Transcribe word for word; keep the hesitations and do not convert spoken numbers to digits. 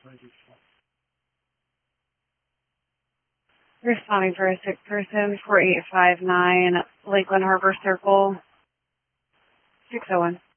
Responding for a sick person, four eight five nine Lakeland Harbor Circle, six oh one.